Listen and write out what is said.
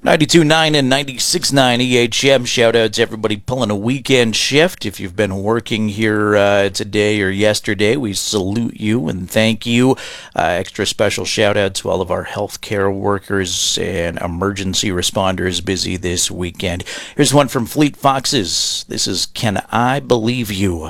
92.9 and 96.9 EHM. Shout out to everybody pulling a weekend shift. If you've been working here today or yesterday, we salute you and thank you. Extra special shout out to all of our healthcare workers and emergency responders busy this weekend. Here's one from Fleet Foxes. This is Can I Believe You?